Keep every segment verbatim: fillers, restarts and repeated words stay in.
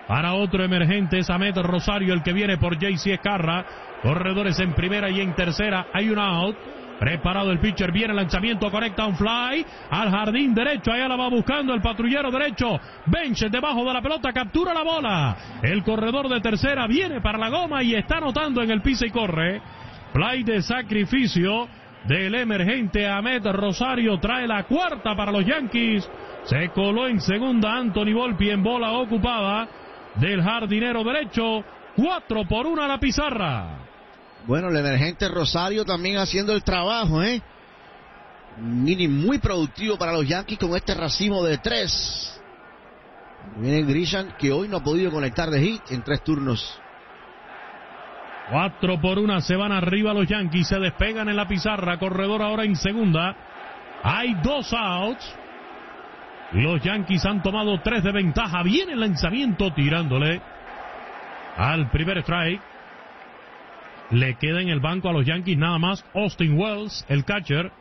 para otro emergente. Es Ahmed Rosario el que viene por J C Escarra. Corredores en primera y en tercera. Hay un out. Preparado el pitcher, viene el lanzamiento, conecta un fly al jardín derecho, allá la va buscando el patrullero derecho, Bench debajo de la pelota, captura la bola, el corredor de tercera viene para la goma y está anotando en el piso y corre. Fly de sacrificio del emergente Ahmed Rosario, trae la cuarta para los Yankees, se coló en segunda Anthony Volpi en bola ocupada del jardinero derecho, cuatro por una a la pizarra. Bueno, el emergente Rosario también haciendo el trabajo, ¿eh? Un inning muy productivo para los Yankees con este racimo de tres. Viene Grisham, que hoy no ha podido conectar de hit en tres turnos. Cuatro por una, se van arriba los Yankees, se despegan en la pizarra, corredor ahora en segunda. Hay dos outs. Los Yankees han tomado tres de ventaja. Viene el lanzamiento tirándole al primer strike. Le queda en el banco a los Yankees nada más Austin Wells, el catcher.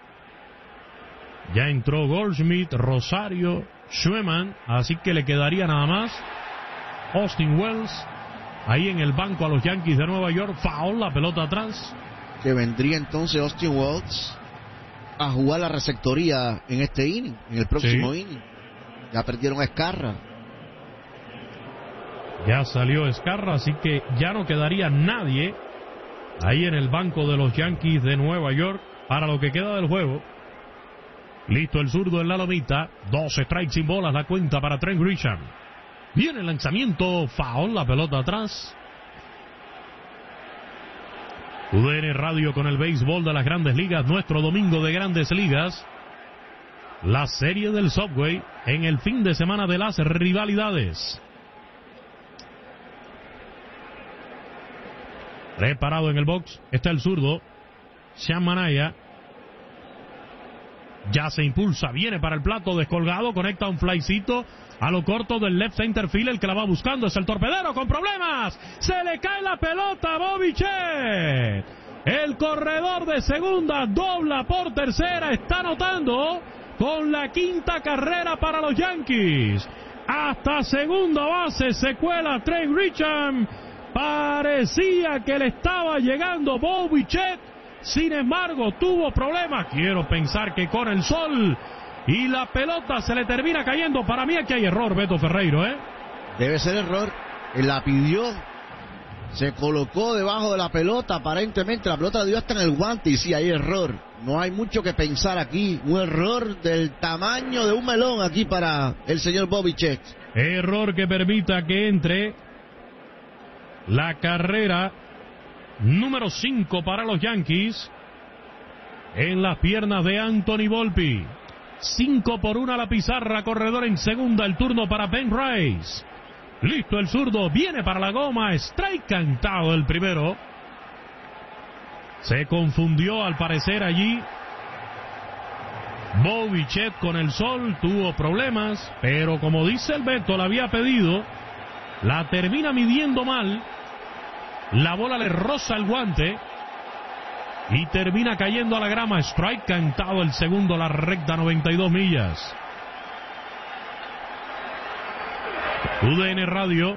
Ya entró Goldschmidt, Rosario, Schumann, así que le quedaría nada más Austin Wells ahí en el banco a los Yankees de Nueva York. Foul, la pelota atrás. Que vendría entonces Austin Wells a jugar la receptoría en este inning, en el próximo sí. inning. Ya perdieron a Escarra. Ya salió Escarra, así que ya no quedaría nadie ahí en el banco de los Yankees de Nueva York para lo que queda del juego. Listo el zurdo en la lomita. Dos strikes sin bolas, la cuenta para Trent Grisham. Viene el lanzamiento, foul, la pelota atrás. U D N Radio con el béisbol de las Grandes Ligas, nuestro domingo de Grandes Ligas. La serie del Subway en el fin de semana de las rivalidades. Preparado en el box, está el zurdo, Sean Manaya. Ya se impulsa, viene para el plato descolgado, conecta un flycito a lo corto del left center field, el que la va buscando es el torpedero con problemas. Se le cae la pelota a Bobby Chet. El corredor de segunda dobla por tercera, está anotando con la quinta carrera para los Yankees. Hasta segunda base se cuela Trent Grisham. Parecía que le estaba llegando Bobby Chet, sin embargo tuvo problemas. Quiero pensar que con el sol y la pelota se le termina cayendo. Para mí aquí hay error, Beto Ferreiro, ¿eh? Debe ser error. Él la pidió, se colocó debajo de la pelota, aparentemente la pelota le dio hasta en el guante y sí hay error. No hay mucho que pensar aquí. Un error del tamaño de un melón aquí para el señor Bobby Chet. Error que permita que entre la carrera número cinco para los Yankees en las piernas de Anthony Volpi. Cinco por una la pizarra, corredor en segunda, el turno para Ben Rice. Listo el zurdo, viene para la goma, strike cantado el primero. Se confundió al parecer allí Bobby Chet con el sol, tuvo problemas, pero como dice el Beto, la había pedido, la termina midiendo mal. La bola le roza el guante y termina cayendo a la grama. Strike cantado el segundo, la recta noventa y dos millas. U D N Radio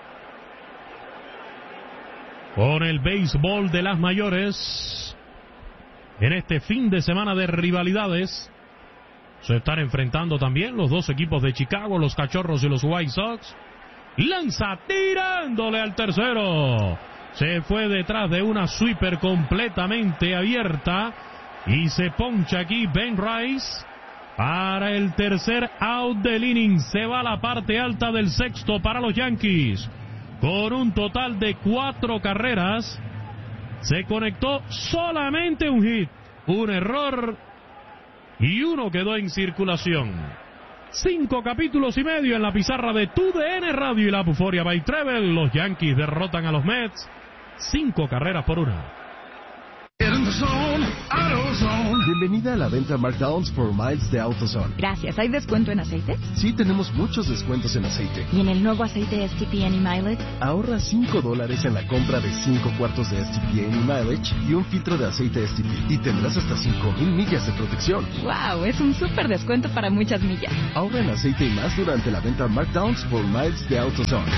con el béisbol de las mayores en este fin de semana de rivalidades. Se están enfrentando también los dos equipos de Chicago, los Cachorros y los White Sox. Lanza tirándole al tercero. Se fue detrás de una sweeper completamente abierta y se poncha aquí Ben Rice para el tercer out del inning. Se va a la parte alta del sexto para los Yankees con un total de cuatro carreras. Se conectó solamente un hit, un error y uno quedó en circulación. Cinco capítulos y medio en la pizarra de Tu D N Radio y la Buforia by Treble. Los Yankees derrotan a los Mets cinco carreras por una. Bienvenida a la venta Markdowns por Miles de AutoZone. Gracias. ¿Hay descuento en aceite? Sí, tenemos muchos descuentos en aceite. ¿Y en el nuevo aceite S T P Any Mileage? Ahorra cinco dólares en la compra de cinco cuartos de S T P Any Mileage y un filtro de aceite S T P. Y tendrás hasta cinco mil millas de protección. ¡Wow! Es un súper descuento para muchas millas. Ahorra en aceite y más durante la venta Markdowns por Miles de AutoZone.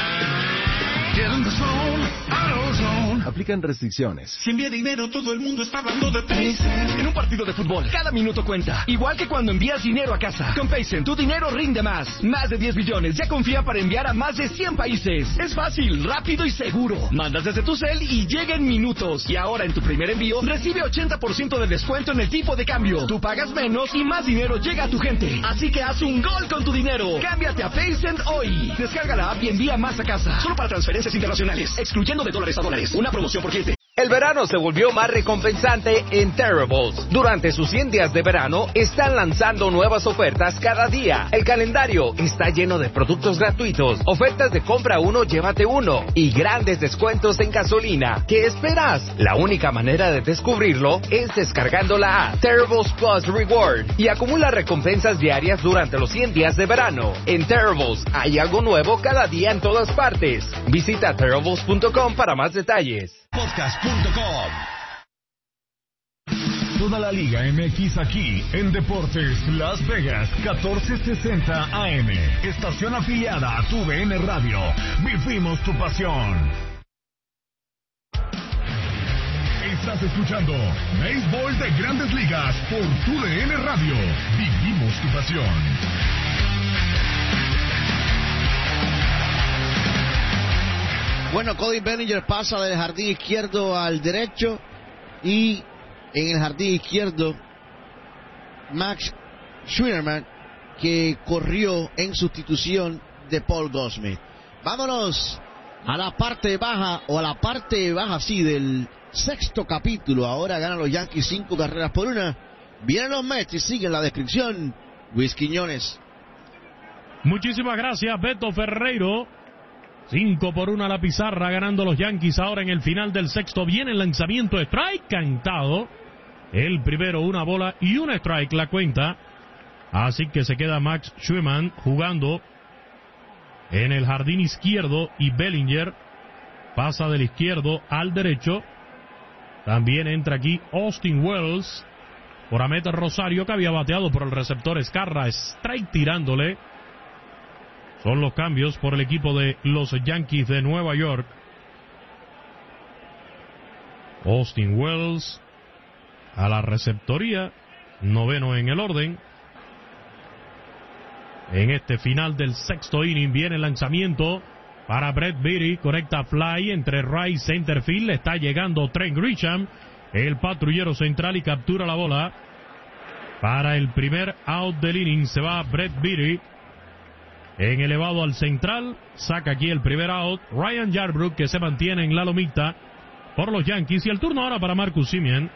Aplican restricciones. Si envía dinero, todo el mundo está hablando de Paycent. En un partido de fútbol, cada minuto cuenta. Igual que cuando envías dinero a casa. Con Paycent, tu dinero rinde más. Más de diez billones ya confía para enviar a más de cien países. Es fácil, rápido y seguro. Mandas desde tu cel y llega en minutos. Y ahora en tu primer envío, recibe ochenta por ciento de descuento en el tipo de cambio. Tú pagas menos y más dinero llega a tu gente. Así que haz un gol con tu dinero. Cámbiate a Paycent hoy. Descarga la app y envía más a casa. Solo para transferencias internacionales, excluyendo de dólares a dólares. Una promoción por cliente. El verano se volvió más recompensante en Terribles. Durante sus cien días de verano, están lanzando nuevas ofertas cada día. El calendario está lleno de productos gratuitos, ofertas de compra uno, llévate uno, y grandes descuentos en gasolina. ¿Qué esperas? La única manera de descubrirlo es descargando la app Terribles Plus Reward y acumula recompensas diarias durante los cien días de verano. En Terribles hay algo nuevo cada día en todas partes. Visita terribles punto com para más detalles. Podcast punto com. Toda la Liga M X aquí en Deportes Las Vegas catorce sesenta A M. Estación afiliada a Tu V N Radio. Vivimos tu pasión. Estás escuchando Béisbol de Grandes Ligas por Tu V N Radio. Vivimos tu pasión. Bueno, Cody Bellinger pasa del jardín izquierdo al derecho y en el jardín izquierdo Max Schwinnerman, que corrió en sustitución de Paul Goldschmidt. Vámonos a la parte baja, o a la parte baja, sí, del sexto capítulo. Ahora ganan los Yankees cinco carreras por una. Vienen los Mets y siguen la descripción Luis Quiñones. Muchísimas gracias, Beto Ferreiro. Cinco por una la pizarra, ganando los Yankees ahora en el final del sexto. Viene el lanzamiento, strike cantado. El primero, una bola y un strike la cuenta. Así que se queda Max Schwinnerman jugando en el jardín izquierdo y Bellinger pasa del izquierdo al derecho. También entra aquí Austin Wells por Amet Rosario, que había bateado por el receptor Escarra. Strike tirándole. Son los cambios por el equipo de los Yankees de Nueva York. Austin Wells a la receptoría, noveno en el orden. En este final del sexto inning viene el lanzamiento para Brett Beatty, conecta fly entre right center field, está llegando Trent Grisham, el patrullero central, y captura la bola. Para el primer out del inning se va Brett Beatty. En elevado al central, saca aquí el primer out Ryan Yarbrough, que se mantiene en la lomita por los Yankees. Y el turno ahora para Marcus Semien.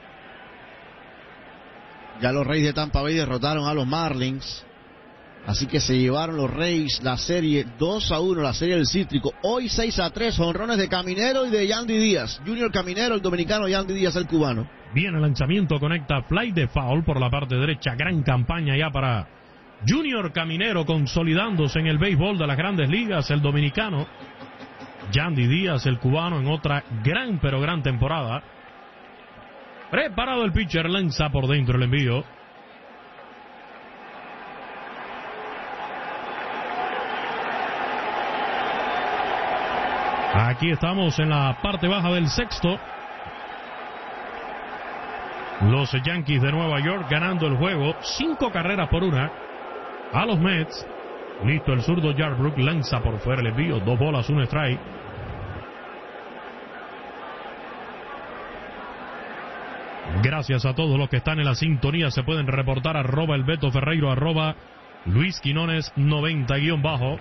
Ya los Reyes de Tampa Bay derrotaron a los Marlins, así que se llevaron los Reyes la serie dos a uno, la serie del Cítrico. Hoy seis a tres, jonrones de Caminero y de Yandy Díaz. Junior Caminero, el dominicano, Yandy Díaz, el cubano. Viene el lanzamiento, conecta fly de foul por la parte derecha. Gran campaña ya para Junior Caminero, consolidándose en el béisbol de las Grandes Ligas, el dominicano. Yandy Díaz, el cubano, en otra gran pero gran temporada. Preparado el pitcher, lanza por dentro el envío. Aquí estamos en la parte baja del sexto. Los Yankees de Nueva York ganando el juego, cinco carreras por una a los Mets. Listo el zurdo Yarbrough, lanza por fuera el envío, dos bolas, un strike. Gracias a todos los que están en la sintonía. Se pueden reportar arroba el Beto Ferreiro, arroba Luis Quinones noventa guión bajo.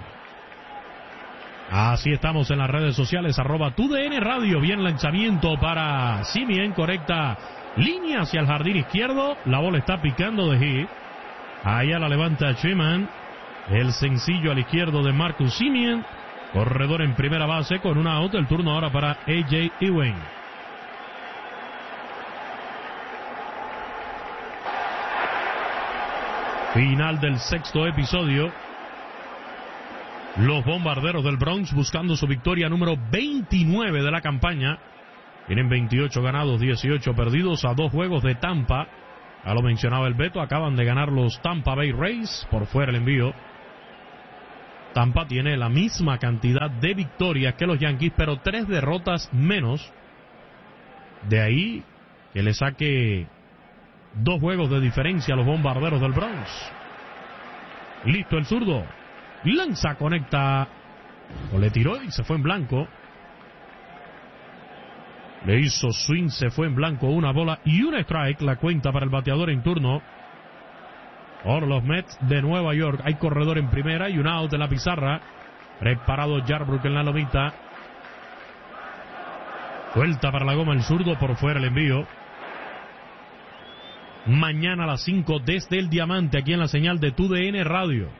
Así estamos en las redes sociales, arroba Tu D N Radio. Bien lanzamiento para Semien, correcta línea hacia el jardín izquierdo. La bola está picando de hit. Allá la levanta Schwinnerman. El sencillo al izquierdo de Marcus Semien. Corredor en primera base con un out. El turno ahora para A J Ewing. Final del sexto episodio. Los Bombarderos del Bronx buscando su victoria número veintinueve de la campaña. Tienen veintiocho ganados, dieciocho perdidos a dos juegos de Tampa. Ya lo mencionaba el Beto, acaban de ganar los Tampa Bay Rays. Por fuera el envío. Tampa tiene la misma cantidad de victorias que los Yankees, pero tres derrotas menos. De ahí que le saque dos juegos de diferencia a los Bombarderos del Bronx. Listo el zurdo. Lanza, conecta. O le tiró y se fue en blanco. Le hizo swing, se fue en blanco. Una bola y un strike. La cuenta para el bateador en turno. Por los Mets de Nueva York. Hay corredor en primera y un out en la pizarra. Preparado Yarbrough en la lomita. Vuelta para la goma el zurdo. Por fuera el envío. Mañana a las cinco desde el Diamante, aquí en la señal de Tu D N Radio.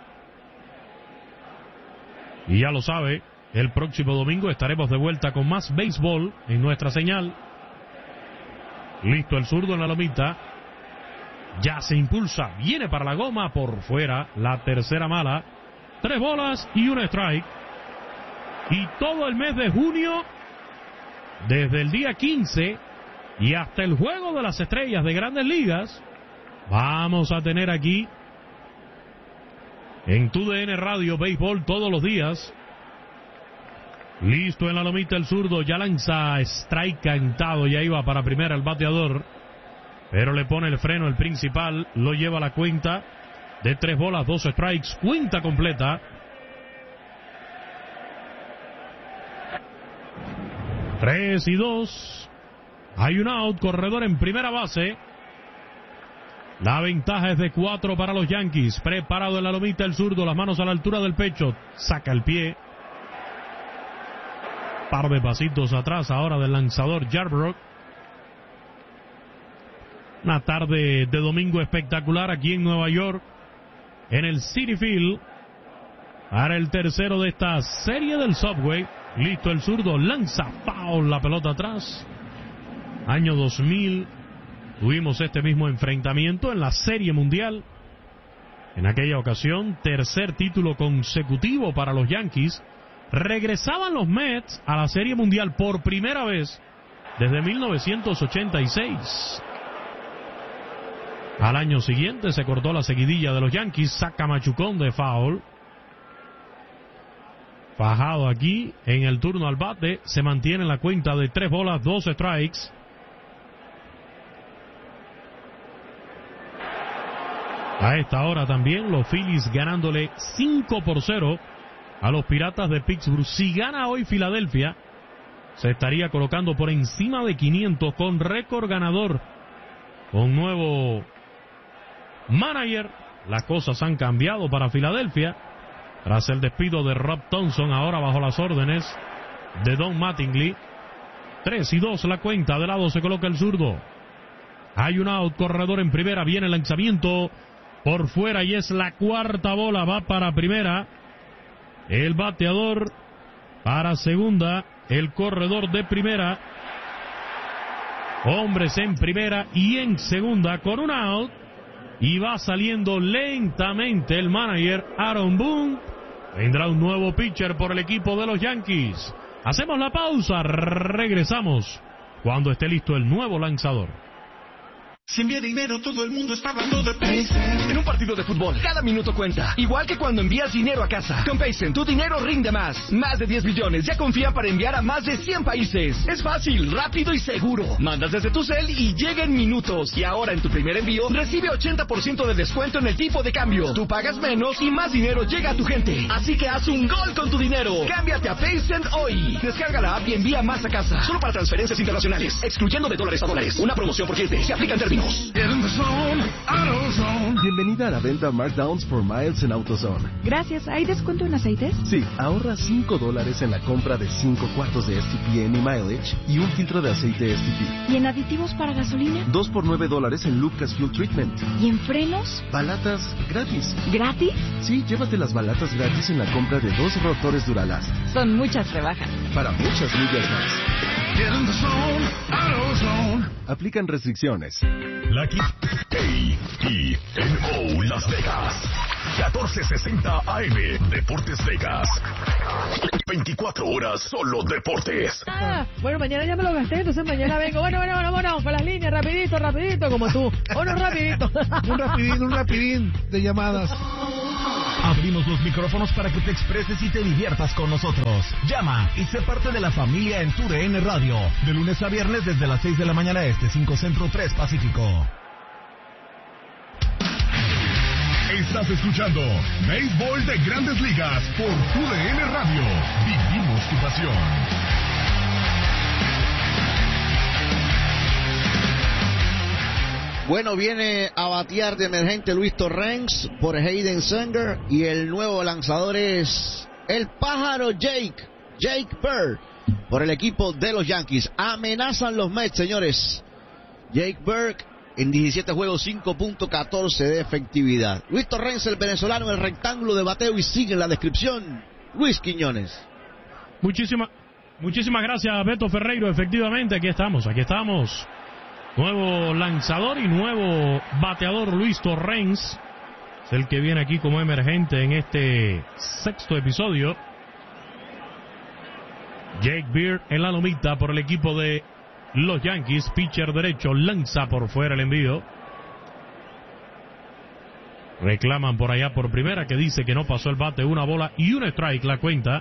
Y ya lo sabe, el próximo domingo estaremos de vuelta con más béisbol en nuestra señal. Listo el zurdo en la lomita. Ya se impulsa, viene para la goma, por fuera, la tercera mala. Tres bolas y un strike. Y todo el mes de junio, desde el día quince y hasta el Juego de las Estrellas de Grandes Ligas, vamos a tener aquí en Tu D N Radio béisbol todos los días. Listo en la lomita el zurdo, ya lanza strike cantado, ya iba para primera el bateador, pero le pone el freno el principal, lo lleva a la cuenta de tres bolas, dos strikes, cuenta completa. Tres y dos. Hay un out, corredor en primera base. La ventaja es de cuatro para los Yankees. Preparado en la lomita el zurdo, las manos a la altura del pecho. Saca el pie. Par de pasitos atrás ahora del lanzador Yarbrough. Una tarde de domingo espectacular aquí en Nueva York, en el Citi Field, para el tercero de esta serie del Subway. Listo el zurdo, lanza foul, la pelota atrás. Año dos mil, tuvimos este mismo enfrentamiento en la Serie Mundial. En aquella ocasión, tercer título consecutivo para los Yankees. Regresaban los Mets a la Serie Mundial por primera vez desde mil novecientos ochenta y seis. Al año siguiente se cortó la seguidilla de los Yankees, saca machucón de foul. Fajado aquí en el turno al bate, se mantiene la cuenta de tres bolas, dos strikes. A esta hora también los Phillies ganándole cinco por cero a los Piratas de Pittsburgh. Si gana hoy Filadelfia, se estaría colocando por encima de quinientos con récord ganador. Con nuevo manager, las cosas han cambiado para Filadelfia. Tras el despido de Rob Thompson, ahora bajo las órdenes de Don Mattingly. tres y dos la cuenta, de lado se coloca el zurdo. Hay un out, corredor en primera, viene el lanzamiento por fuera y es la cuarta bola, va para primera. El bateador para segunda, el corredor de primera. Hombres en primera y en segunda con un out. Y va saliendo lentamente el manager Aaron Boone. Vendrá un nuevo pitcher por el equipo de los Yankees. Hacemos la pausa, regresamos cuando esté listo el nuevo lanzador. Si envía dinero, todo el mundo está hablando de Paycent. En un partido de fútbol, cada minuto cuenta. Igual que cuando envías dinero a casa. Con Paycent, tu dinero rinde más. Más de diez billones ya confía para enviar a más de cien países. Es fácil, rápido y seguro. Mandas desde tu cel y llega en minutos. Y ahora en tu primer envío, recibe ochenta por ciento de descuento en el tipo de cambio. Tú pagas menos y más dinero llega a tu gente. Así que haz un gol con tu dinero. Cámbiate a Paycent hoy. Descarga la app y envía más a casa. Solo para transferencias internacionales. Excluyendo de dólares a dólares. Una promoción por cliente. Se aplica en términos. Bienvenida a la venta Markdowns for Miles en AutoZone. Gracias. ¿Hay descuento en aceites? Sí, ahorra cinco dólares en la compra de cinco cuartos de S T P Any Mileage y un filtro de aceite S T P. ¿Y en aditivos para gasolina? Dos por nueve dólares en Lucas Fuel Treatment. ¿Y en frenos? Balatas gratis. ¿Gratis? Sí, llévate las balatas gratis en la compra de dos rotores Duralast. Son muchas rebajas. Para muchas millas más. Aplican restricciones. La Q A I N O Las Vegas. catorce sesenta A M Deportes Vegas. veinticuatro horas solo deportes. Ah, bueno, mañana ya me lo gasté, entonces mañana vengo. Bueno, bueno, bueno, bueno, con las líneas, rapidito, rapidito, como tú. O no, rapidito. Un rapidín, un rapidín de llamadas. Abrimos los micrófonos para que te expreses y te diviertas con nosotros. Llama y sé parte de la familia en tu D N Radio. De lunes a viernes desde las seis de la mañana este, cinco Centro, tres Pacífico. Estás escuchando Béisbol de Grandes Ligas por tu D N Radio. Vivimos tu pasión. Bueno, viene a batear de emergente Luis Torrens por Hayden Sanger y el nuevo lanzador es el pájaro Jake, Jake Bird, por el equipo de los Yankees. Amenazan los Mets, señores. Jake Bird en diecisiete juegos, cinco punto catorce de efectividad. Luis Torrens, el venezolano, en el rectángulo de bateo y sigue en la descripción Luis Quiñones. Muchísimas, muchísimas gracias, Beto Ferreiro. Efectivamente, aquí estamos, aquí estamos. Nuevo lanzador y nuevo bateador Luis Torrens. Es el que viene aquí como emergente en este sexto episodio. Jake Bird en la lomita por el equipo de los Yankees. Pitcher derecho, lanza por fuera el envío. Reclaman por allá por primera, que dice que no pasó el bate. Una bola y un strike la cuenta.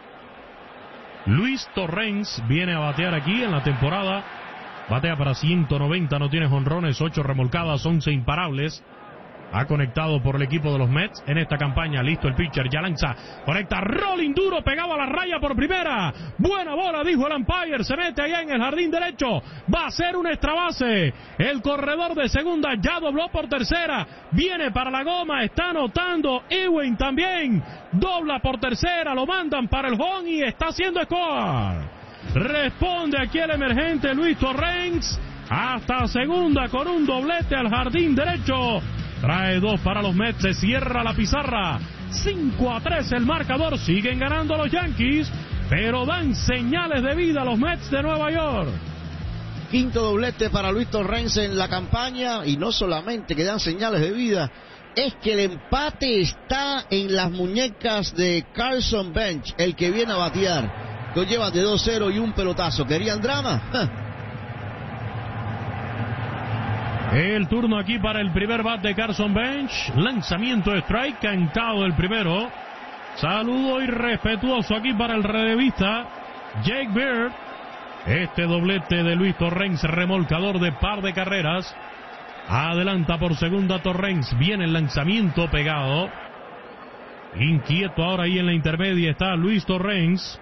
Luis Torrens viene a batear aquí en la temporada. Batea para ciento noventa, no tiene jonrones, ocho remolcadas, once imparables. Ha conectado por el equipo de los Mets en esta campaña. Listo el pitcher, ya lanza, conecta, rolling duro, pegado a la raya por primera. Buena bola, dijo el umpire, se mete allá en el jardín derecho. Va a ser un extra base. El corredor de segunda ya dobló por tercera. Viene para la goma, está anotando Ewing también. Dobla por tercera, lo mandan para el home y está haciendo score. Responde aquí el emergente Luis Torrens. Hasta segunda con un doblete al jardín derecho. Trae dos para los Mets, se cierra la pizarra. cinco a tres el marcador, siguen ganando los Yankees, pero dan señales de vida a los Mets de Nueva York. Quinto doblete para Luis Torrens en la campaña, y no solamente que dan señales de vida, es que el empate está en las muñecas de Carson Bench, el que viene a batear. Lo lleva de dos cero y un pelotazo. ¿Querían drama? ¡Ja! El turno aquí para el primer bat de Carson Bench. Lanzamiento de strike, cantado el primero. Saludo y respetuoso aquí para el relevista Jake Bird. Este doblete de Luis Torrens, remolcador de par de carreras. Adelanta por segunda Torrens. Viene el lanzamiento pegado. Inquieto ahora ahí en la intermedia está Luis Torrens.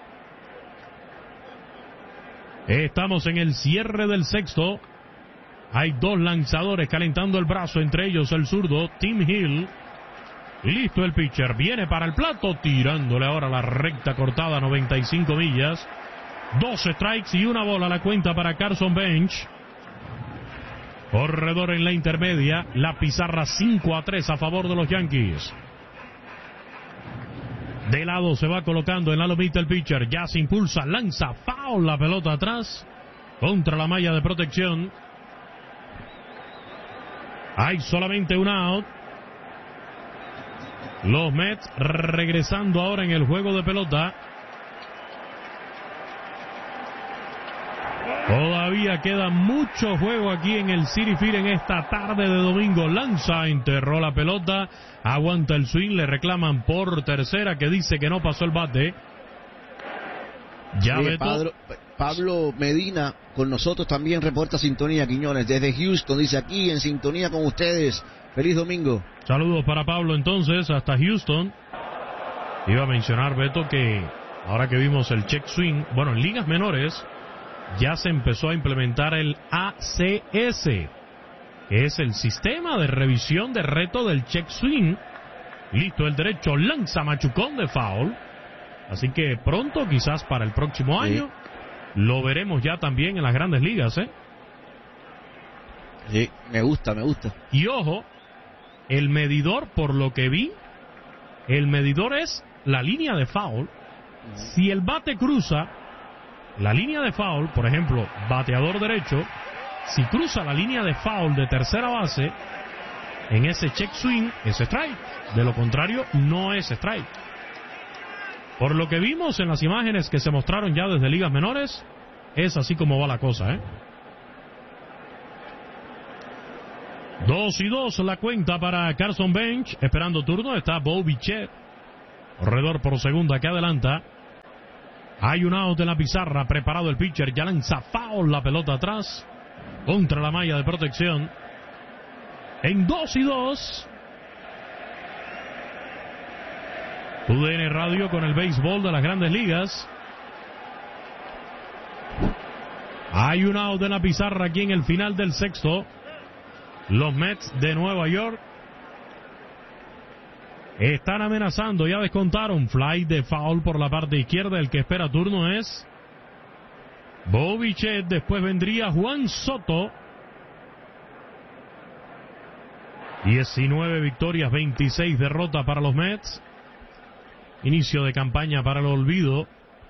Estamos en el cierre del sexto. Hay dos lanzadores calentando el brazo, entre ellos el zurdo Tim Hill. Listo el pitcher, viene para el plato, tirándole ahora la recta cortada, noventa y cinco millas. Dos strikes y una bola la cuenta para Carson Bench. Corredor en la intermedia, la pizarra cinco a tres a favor de los Yankees. De lado se va colocando en la lomita el pitcher, ya se impulsa, lanza, foul, la pelota atrás, contra la malla de protección. Hay solamente un out. Los Mets regresando ahora en el juego de pelota. Todavía queda mucho juego aquí en el Citi Field en esta tarde de domingo. Lanza, enterró la pelota, aguanta el swing, le reclaman por tercera, que dice que no pasó el bate. Ya sí, Beto. Pablo, Pablo Medina con nosotros también reporta sintonía, Quiñones, desde Houston, dice aquí en sintonía con ustedes. Feliz domingo. Saludos para Pablo entonces, hasta Houston. Iba a mencionar, Beto, que ahora que vimos el check swing, bueno, en ligas menores ya se empezó a implementar el A C S, que es el sistema de revisión de reto del check swing. Listo el derecho, lanza, machucón de foul. Así que pronto, quizás para el próximo sí. año, lo veremos ya también en las grandes ligas, ¿eh? Sí, me gusta, me gusta. Y ojo, el medidor, por lo que vi, el medidor es la línea de foul. Si el bate cruza la línea de foul, por ejemplo, bateador derecho, Si cruza la línea de foul de tercera base, en ese check swing es strike. De lo contrario, no es strike. Por lo que vimos en las imágenes que se mostraron ya desde ligas menores, es así como va la cosa, ¿eh? Dos y dos la cuenta para Carson Bench. Esperando turno está Bo Bichette. Corredor por segunda que adelanta. Hay un out en la pizarra. Preparado el pitcher. Ya lanza foul la pelota atrás. Contra la malla de protección. En dos y dos. U D N Radio con el béisbol de las Grandes Ligas. Hay un out en la pizarra aquí en el final del sexto. Los Mets de Nueva York están amenazando, ya descontaron. Fly de foul por la parte izquierda. El que espera turno es Bo Bichette. Después vendría Juan Soto. diecinueve victorias, veintiséis derrotas para los Mets. Inicio de campaña para el olvido.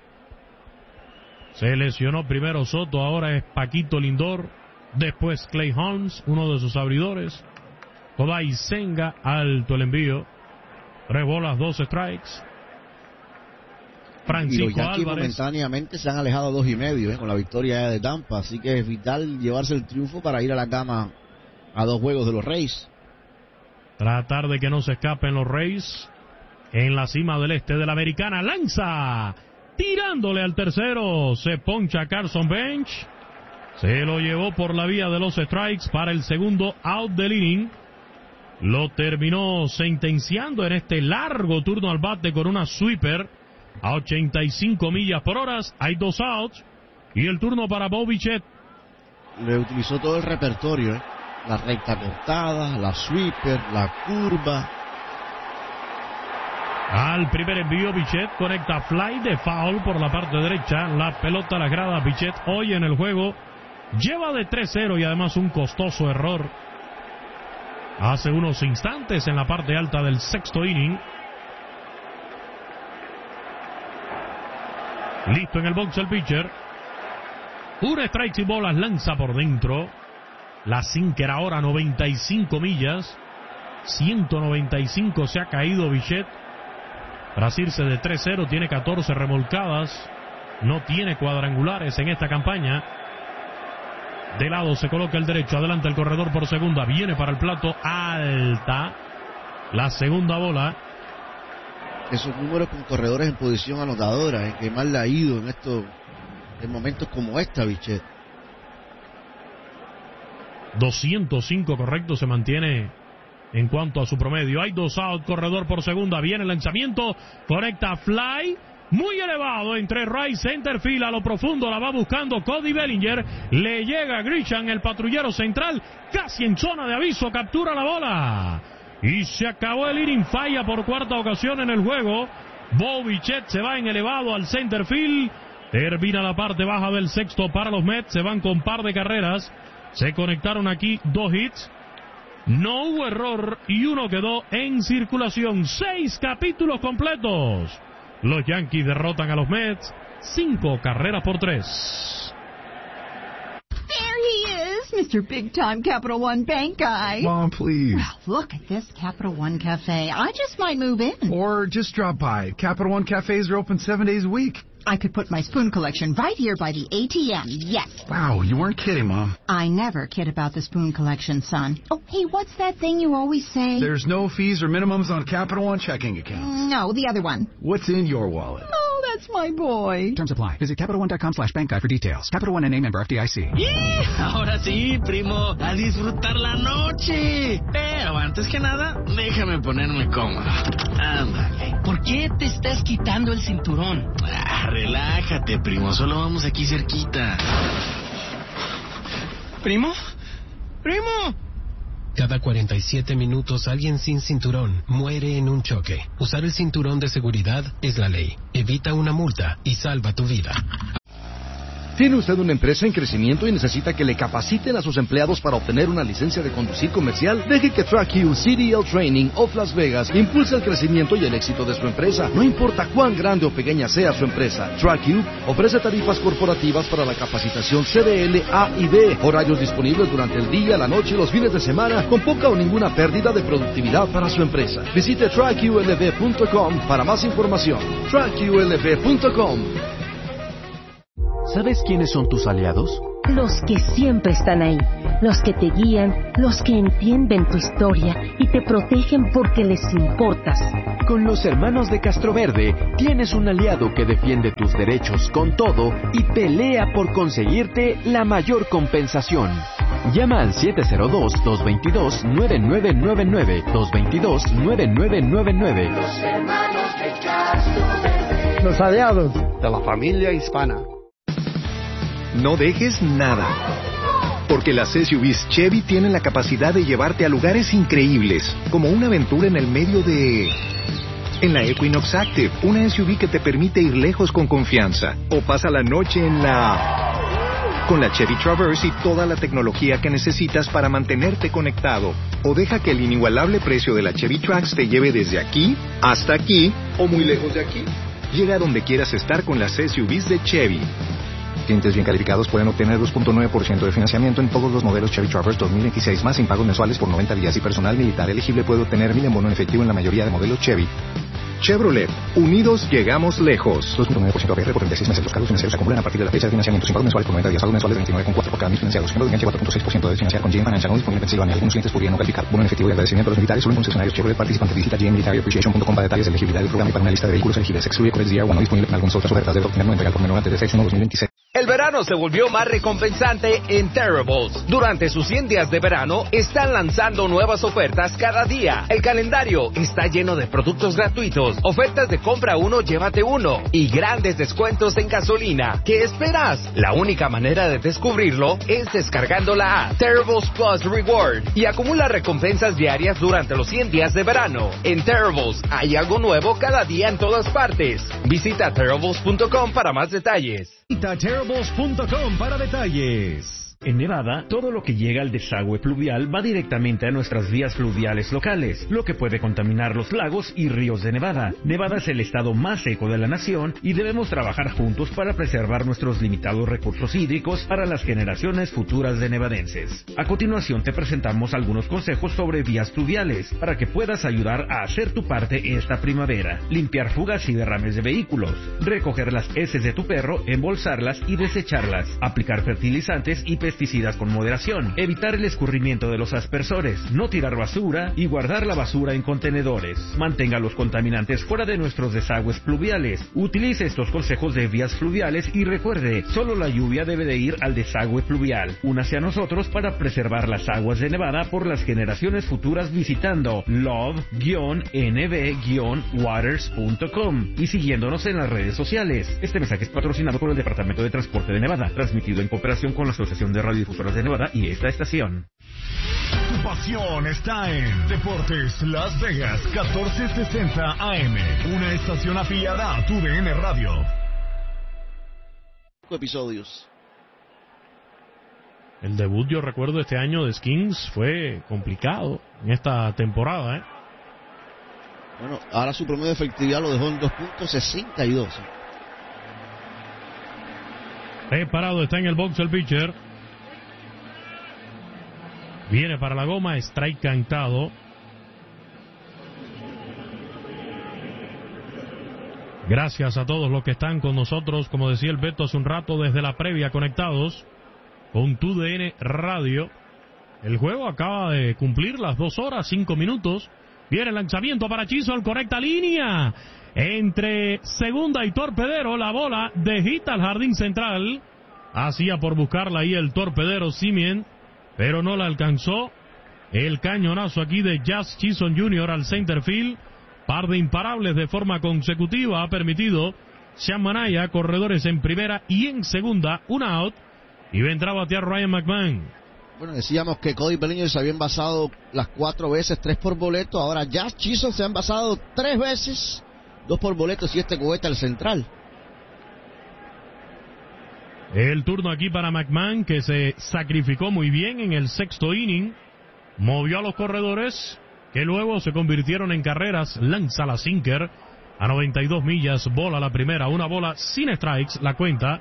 Se lesionó primero Soto, ahora es Paquito Lindor. Después Clay Holmes, uno de sus abridores. Kodai Senga, alto el envío. Tres bolas, dos strikes. Francisco y los Yankees Álvarez. Momentáneamente se han alejado a dos y medio eh, con la victoria de Tampa. Así que es vital llevarse el triunfo para ir a la cama a dos juegos de los Rays. Tratar de que no se escapen los Rays. En la cima del este de la Americana. Lanza. Tirándole al tercero. Se poncha Carson Bench. Se lo llevó por la vía de los strikes para el segundo out del inning. Lo terminó sentenciando en este largo turno al bate con una sweeper a ochenta y cinco millas por hora. Hay dos outs y el turno para Bo Bichette. Le utilizó todo el repertorio, ¿eh? La recta cortada, la sweeper, la curva. Al primer envío, Bichette conecta fly de foul por la parte derecha. La pelota a las gradas. Bichette hoy en el juego lleva de tres cero y además un costoso error hace unos instantes en la parte alta del sexto inning. Listo en el box el pitcher. Un strike y bolas, lanza por dentro. La sinker ahora noventa y cinco millas. ciento noventa y cinco se ha caído Bichette. Tras irse de tres cero, tiene catorce remolcadas. No tiene cuadrangulares en esta campaña. De lado se coloca el derecho, adelanta el corredor por segunda, viene para el plato, alta la segunda bola. Esos números con corredores en posición anotadora, ¿eh? Que mal le ha ido en estos en momentos como esta, Bichette. doscientos cinco correcto se mantiene en cuanto a su promedio. Hay dos out, corredor por segunda, viene el lanzamiento, conecta fly. Muy elevado entre right center field, a lo profundo la va buscando Cody Bellinger. Le llega Grisham, el patrullero central, casi en zona de aviso, captura la bola. Y se acabó el inning, falla por cuarta ocasión en el juego. Bo Bichette se va en elevado al center field. Termina la parte baja del sexto para los Mets. Se van con par de carreras. Se conectaron aquí dos hits. No hubo error y uno quedó en circulación. Seis capítulos completos. Los Yankees derrotan a los Mets, cinco carreras por tres. There he is, Mister Big Time Capital One Bank guy. Mom, please. Well, look at this Capital One Cafe. I just might move in. Or just drop by. Capital One cafes are open seven days a week. I could put my spoon collection right here by the A T M, yes. Wow, you weren't kidding, Mom. I never kid about the spoon collection, son. Oh, hey, what's that thing you always say? There's no fees or minimums on Capital One checking accounts. No, the other one. What's in your wallet? Oh, that's my boy. Terms apply. Visit CapitalOne.com slash bank guide for details. Capital One N A member F D I C. Yeah, ahora sí, primo, a disfrutar la noche. Pero antes que nada, déjame ponerme cómodo. Ándale. ¿Por qué te estás quitando el cinturón? Ah, relájate, primo, solo vamos aquí cerquita. ¿Primo? ¿Primo? Cada cuarenta y siete minutos alguien sin cinturón muere en un choque. Usar el cinturón de seguridad es la ley. Evita una multa y salva tu vida. ¿Tiene usted una empresa en crecimiento y necesita que le capaciten a sus empleados para obtener una licencia de conducir comercial? Deje que TrackU C D L Training of Las Vegas impulse el crecimiento y el éxito de su empresa. No importa cuán grande o pequeña sea su empresa, TrackU ofrece tarifas corporativas para la capacitación C D L A y B, horarios disponibles durante el día, la noche y los fines de semana, con poca o ninguna pérdida de productividad para su empresa. Visite track U L V punto com para más información. track U L V punto com. ¿Sabes quiénes son tus aliados? Los que siempre están ahí, los que te guían, los que entienden tu historia y te protegen porque les importas. Con los hermanos de Castroverde tienes un aliado que defiende tus derechos con todo y pelea por conseguirte la mayor compensación. Llama al siete cero dos, dos dos dos, nueve nueve nueve nueve, dos dos dos, nueve nueve nueve nueve. Los hermanos de Castroverde. Los aliados de la familia hispana. No dejes nada, porque las S U Vs Chevy tienen la capacidad de llevarte a lugares increíbles, como una aventura en el medio de... En la Equinox Active, una S U V que te permite ir lejos con confianza, o pasa la noche en la... Con la Chevy Traverse y toda la tecnología que necesitas para mantenerte conectado, o deja que el inigualable precio de la Chevy Trax te lleve desde aquí hasta aquí, o muy lejos de aquí. Llega a donde quieras estar con las S U Vs de Chevy. Clientes bien calificados pueden obtener dos punto nueve por ciento de financiamiento en todos los modelos Chevy Traverse dos mil veintiséis más sin pagos mensuales por noventa días y personal militar elegible puede obtener mil en bono en efectivo en la mayoría de modelos Chevy. Chevrolet, unidos llegamos lejos. dos punto nueve por ciento A P R por treinta y seis meses. Los cargos financieros se acumulan a partir de la fecha de financiamiento sin pagos mensuales por noventa días. Pagos mensuales de veintinueve coma cuatro por cada mil financiados. Ejemplo de enganche cuatro punto seis por ciento de financiar con G M Financial no disponible en Pensilvania. Algunos clientes podrían no calificar. Bono en efectivo y agradecimiento a los militares solo en concesionarios Chevrolet participantes. Visita G M Military Appreciation punto com para detalles de elegibilidad del programa y para una lista de vehículos elegibles. Se excluye Corex D R uno no disponible en algunas otras ofertas. Debe obtener no entregar por menor antes de seis uno dos mil veintiséis. El verano se volvió más recompensante en Terribles. Durante sus cien días de verano, están lanzando nuevas ofertas cada día. El calendario está lleno de productos gratuitos, ofertas de compra uno, llévate uno, y grandes descuentos en gasolina. ¿Qué esperas? La única manera de descubrirlo es descargando la app Terribles Plus Reward y acumula recompensas diarias durante los cien días de verano. En Terribles hay algo nuevo cada día en todas partes. Visita Terribles punto com para más detalles. Visita Terribles punto com para detalles. En Nevada, todo lo que llega al desagüe pluvial va directamente a nuestras vías fluviales locales, lo que puede contaminar los lagos y ríos de Nevada. Nevada es el estado más seco de la nación y debemos trabajar juntos para preservar nuestros limitados recursos hídricos para las generaciones futuras de nevadenses. A continuación te presentamos algunos consejos sobre vías fluviales para que puedas ayudar a hacer tu parte esta primavera. Limpiar fugas y derrames de vehículos, recoger las heces de tu perro, embolsarlas y desecharlas, aplicar fertilizantes y pesticidas con moderación, evitar el escurrimiento de los aspersores, no tirar basura y guardar la basura en contenedores. Mantenga los contaminantes fuera de nuestros desagües pluviales. Utilice estos consejos de vías fluviales y recuerde, solo la lluvia debe de ir al desagüe pluvial. Únase a nosotros para preservar las aguas de Nevada por las generaciones futuras visitando love N V waters punto com y siguiéndonos en las redes sociales. Este mensaje es patrocinado por el Departamento de Transporte de Nevada, transmitido en cooperación con la Asociación de Radiodifusoras de Nevada y esta estación. Tu pasión está en Deportes Las Vegas catorce sesenta A M, una estación afiliada a tu D N Radio. Episodios. El debut, yo recuerdo, este año de Skins fue complicado en esta temporada, ¿eh? Bueno, ahora su promedio de efectividad lo dejó en dos punto sesenta y dos. Preparado está en el box el pitcher. Viene para la goma, strike cantado. Gracias a todos los que están con nosotros, como decía el Beto hace un rato, desde la previa conectados con tu D N Radio. El juego acaba de cumplir las dos horas, cinco minutos. Viene el lanzamiento para Chisholm, correcta línea. Entre segunda y torpedero, la bola de hit al jardín central. Hacía por buscarla ahí el torpedero Simeon, pero no la alcanzó. El cañonazo aquí de Jazz Chisholm junior al center field. Par de imparables de forma consecutiva ha permitido Sean Manaya, corredores en primera y en segunda, un out. Y vendrá a batear Ryan McMahon. Bueno, decíamos que Cody Bellinger se había envasado las cuatro veces, tres por boleto. Ahora Jazz Chisholm se ha envasado tres veces, dos por boleto y este cohete al central. El turno aquí para McMahon, que se sacrificó muy bien en el sexto inning. Movió a los corredores, que luego se convirtieron en carreras. Lanza la sinker a noventa y dos millas. Bola la primera, una bola sin strikes, la cuenta.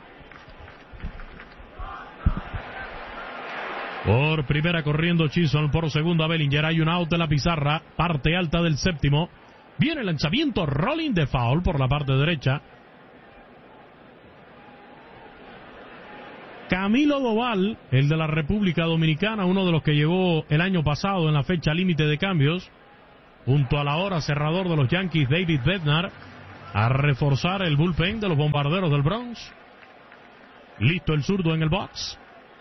Por primera corriendo Chisholm, por segunda Bellinger. Hay un out de la pizarra, parte alta del séptimo. Viene el lanzamiento, rolling de foul por la parte derecha. Camilo Doval, el de la República Dominicana, uno de los que llegó el año pasado en la fecha límite de cambios, junto al ahora cerrador de los Yankees, David Bednar, a reforzar el bullpen de los Bombarderos del Bronx. Listo el zurdo en el box.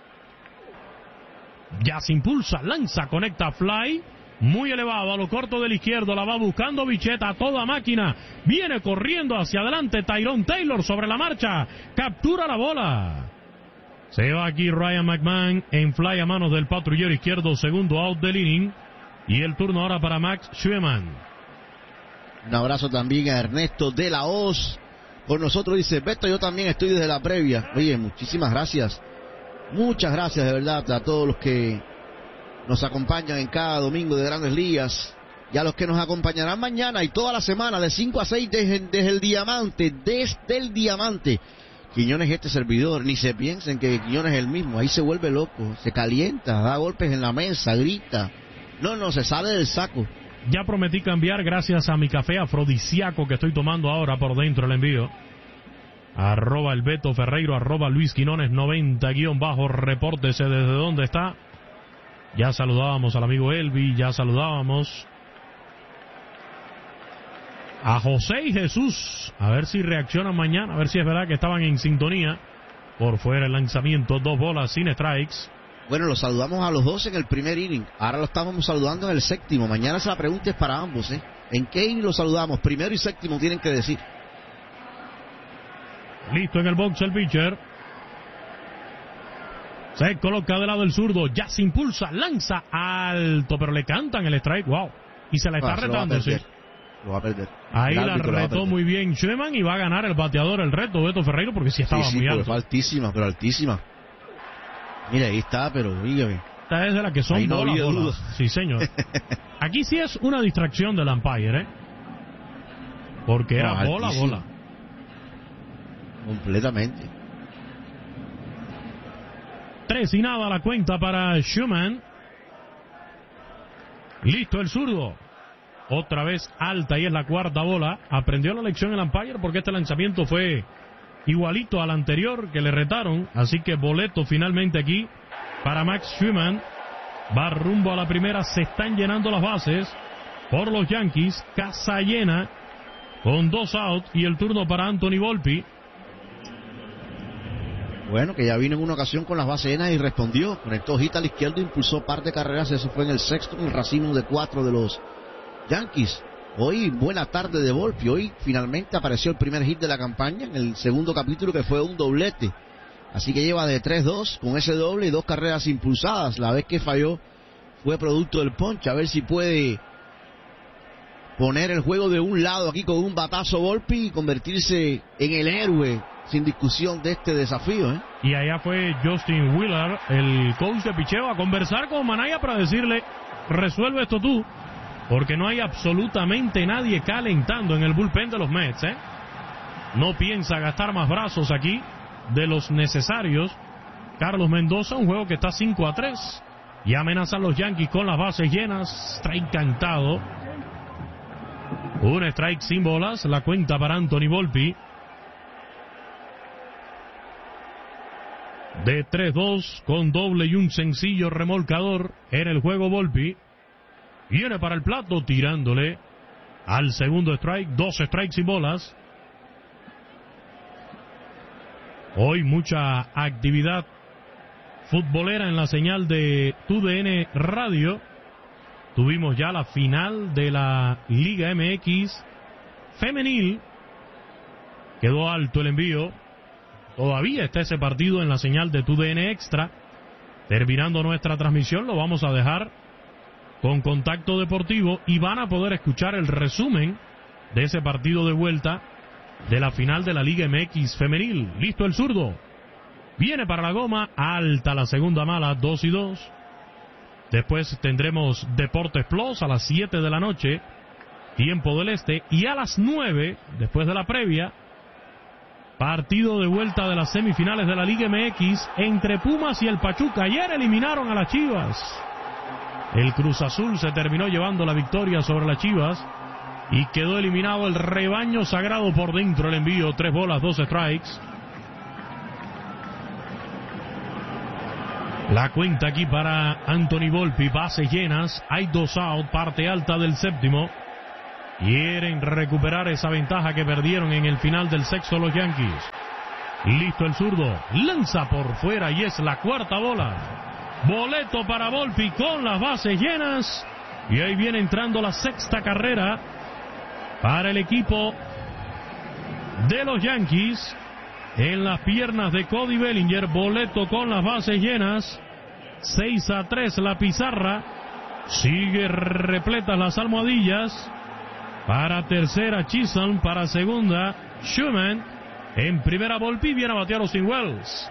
Ya se impulsa, lanza, conecta, fly, muy elevado a lo corto del izquierdo, la va buscando Bichette a toda máquina, viene corriendo hacia adelante Tyrone Taylor sobre la marcha, captura la bola. Se va aquí Ryan McMahon en fly a manos del patrullero izquierdo, segundo out del inning, y el turno ahora para Max Schumann. Un abrazo también a Ernesto de la Hoz, con nosotros dice, Beto, yo también estoy desde la previa. Oye, muchísimas gracias. Muchas gracias de verdad a todos los que nos acompañan en cada domingo de Grandes Ligas y a los que nos acompañarán mañana y toda la semana de cinco a seis desde, desde el Diamante, desde el Diamante. Quiñones es este servidor, ni se piensen que Quiñones es el mismo, ahí se vuelve loco, se calienta, da golpes en la mesa, grita. No, no, se sale del saco. Ya prometí cambiar gracias a mi café afrodisíaco que estoy tomando ahora por dentro el envío. Arroba el Beto Ferreiro, arroba Luis Quinones noventa guión bajo, repórtese desde dónde está. Ya saludábamos al amigo Elvi, ya saludábamos a José y Jesús, a ver si reaccionan mañana, a ver si es verdad que estaban en sintonía. Por fuera el lanzamiento, dos bolas sin strikes. Bueno, los saludamos a los dos en el primer inning, ahora lo estamos saludando en el séptimo. Mañana esa pregunta es para ambos, ¿eh? ¿En qué inning los saludamos? Primero y séptimo tienen que decir. Listo en el box el pitcher. Se coloca de lado el zurdo, ya se impulsa, lanza alto, pero le cantan el strike, wow. Y se la está ah, retando, sí. Lo va a perder. Ahí la retó muy bien Schumann y va a ganar el bateador el reto, Beto Ferreiro, porque sí estaba sí, sí, muy pero alto. Fue altísima, pero altísima. Mira, ahí está, pero dígame. Esta es de la que son no bolas, bolas. Sí, señor. Aquí sí es una distracción del umpire, ¿eh? Porque era no, bola, altísima. bola. Completamente. Tres y nada la cuenta para Schumann. Listo el zurdo. Otra vez alta y es la cuarta bola. Aprendió la lección el umpire porque este lanzamiento fue igualito al anterior que le retaron. Así que boleto finalmente aquí para Max Schumann. Va rumbo a la primera. Se están llenando las bases por los Yankees. Casa llena con dos outs y el turno para Anthony Volpi. Bueno, que ya vino en una ocasión con las bases llenas y respondió. Conectó hit al izquierdo, impulsó par de carreras. Eso fue en el sexto, un racimo de cuatro de los Yankees. Hoy, buena tarde de Volpi. Hoy finalmente apareció el primer hit de la campaña en el segundo capítulo, que fue un doblete. Así que lleva de tres dos con ese doble y dos carreras impulsadas. La vez que falló fue producto del ponche. A ver si puede poner el juego de un lado aquí con un batazo Volpi y convertirse en el héroe sin discusión de este desafío, ¿eh? Y allá fue Justin Wheeler, el coach de picheo, a conversar con Manaya para decirle, resuelve esto tú, porque no hay absolutamente nadie calentando en el bullpen de los Mets, ¿eh? No piensa gastar más brazos aquí de los necesarios. Carlos Mendoza, un juego que está cinco a tres y amenazan los Yankees con las bases llenas. Strike cantado. Un strike sin bolas, la cuenta para Anthony Volpi. De tres dos con doble y un sencillo remolcador en el juego Volpi. Viene para el plato tirándole al segundo strike. Dos strikes sin bolas. Hoy mucha actividad futbolera en la señal de T U D N Radio. Tuvimos ya la final de la Liga M X femenil. Quedó alto el envío. Todavía está ese partido en la señal de T U D N Extra. Terminando nuestra transmisión, lo vamos a dejar con Contacto Deportivo y van a poder escuchar el resumen de ese partido de vuelta de la final de la Liga M X femenil. Listo el zurdo. Viene para la goma, alta la segunda mala, dos y dos. Después tendremos Deportes Plus a las siete de la noche, tiempo del este. Y a las nueve, después de la previa, partido de vuelta de las semifinales de la Liga M X entre Pumas y el Pachuca. Ayer eliminaron a las Chivas. El Cruz Azul se terminó llevando la victoria sobre las Chivas y quedó eliminado el rebaño sagrado por dentro. El envío, tres bolas, dos strikes. La cuenta aquí para Anthony Volpi, bases llenas, hay dos out, parte alta del séptimo. Quieren recuperar esa ventaja que perdieron en el final del sexto los Yankees. Listo el zurdo, lanza por fuera y es la cuarta bola. Boleto para Volpi con las bases llenas. Y ahí viene entrando la sexta carrera para el equipo de los Yankees. En las piernas de Cody Bellinger, boleto con las bases llenas. seis a tres la pizarra. Sigue repletas las almohadillas. Para tercera Chisholm, para segunda Schumann. En primera Volpi, viene a batear Austin Wells.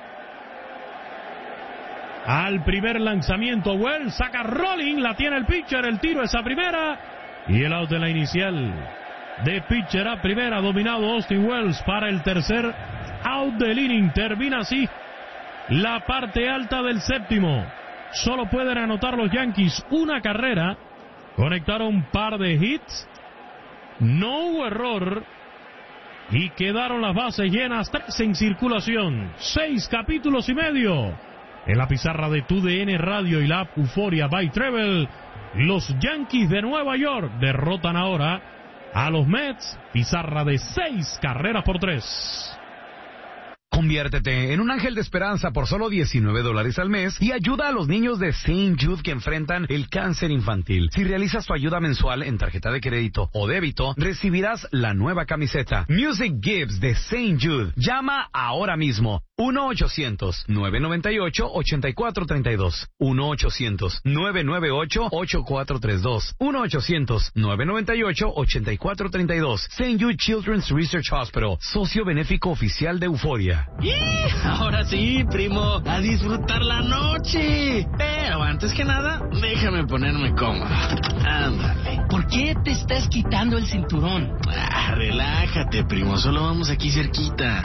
Al primer lanzamiento Wells saca rolling, la tiene el pitcher, el tiro es a primera. Y el out de la inicial. De pitcher a primera, dominado Austin Wells para el tercer out del inning. Termina así la parte alta del séptimo. Solo pueden anotar los Yankees una carrera. Conectaron un par de hits. No hubo error. Y quedaron las bases llenas, tres en circulación. Seis capítulos y medio. En la pizarra de Tu D N Radio y la app Euforia by Travel, los Yankees de Nueva York derrotan ahora a los Mets, pizarra de seis carreras por tres. Conviértete en un ángel de esperanza por solo diecinueve dólares al mes y ayuda a los niños de Saint Jude que enfrentan el cáncer infantil. Si realizas tu ayuda mensual en tarjeta de crédito o débito, recibirás la nueva camiseta Music Gives de Saint Jude. Llama ahora mismo. uno ochocientos, nueve noventa y ocho, ochenta y cuatro treinta y dos. uno ochocientos, nueve noventa y ocho, ochenta y cuatro treinta y dos. uno ochocientos, nueve noventa y ocho, ochenta y cuatro treinta y dos. Saint Jude Children's Research Hospital, socio benéfico oficial de Euforia. ¡Y! Ahora sí, primo, a disfrutar la noche. Pero antes que nada, déjame ponerme cómodo. Ándale. ¿Por qué te estás quitando el cinturón? Ah, relájate, primo, solo vamos aquí cerquita.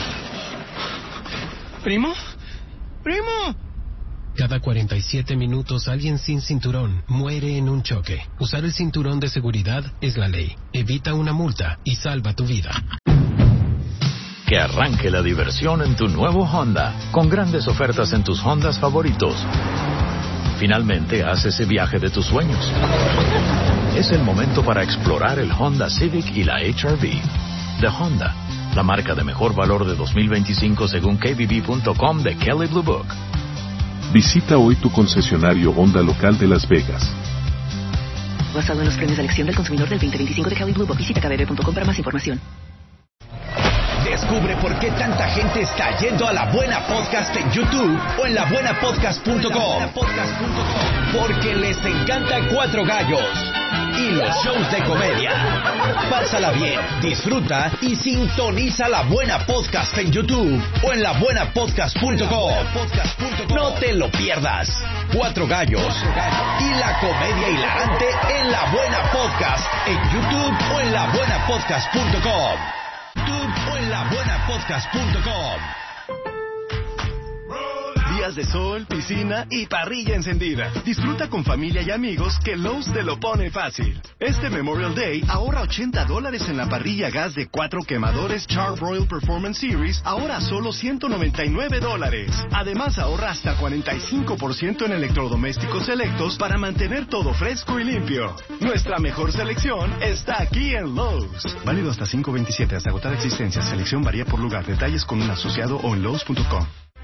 ¿Primo? ¡Primo! Cada cuarenta y siete minutos alguien sin cinturón muere en un choque. Usar el cinturón de seguridad es la ley. Evita una multa y salva tu vida. Que arranque la diversión en tu nuevo Honda, con grandes ofertas en tus Hondas favoritos. Finalmente haz ese viaje de tus sueños. Es el momento para explorar el Honda Civic y la H R V. De Honda, la marca de mejor valor de dos mil veinticinco según K B B punto com de Kelley Blue Book. Visita hoy tu concesionario Honda local de Las Vegas. Basado en los premios de elección del consumidor del veinte veinticinco de Kelley Blue Book. Visita K B B punto com para más información. Descubre por qué tanta gente está yendo a La Buena Podcast en YouTube o en la buena podcast punto com. Porque les encanta Cuatro Gallos y los shows de comedia. Pásala bien, disfruta y sintoniza La Buena Podcast en YouTube o en la buena podcast punto com. No te lo pierdas. Cuatro Gallos y la comedia hilarante en La Buena Podcast en YouTube o en la buena podcast punto com. YouTube o en la buena podcast punto com. Días de sol, piscina y parrilla encendida. Disfruta con familia y amigos que Lowe's te lo pone fácil. Este Memorial Day ahorra ochenta dólares en la parrilla gas de cuatro quemadores Char-Broil Performance Series, ahora solo ciento noventa y nueve dólares. Además ahorra hasta cuarenta y cinco por ciento en electrodomésticos selectos para mantener todo fresco y limpio. Nuestra mejor selección está aquí en Lowe's. Válido hasta cinco veintisiete, hasta agotar existencias. Selección varía por lugar. Detalles con un asociado o en Lowe's punto com.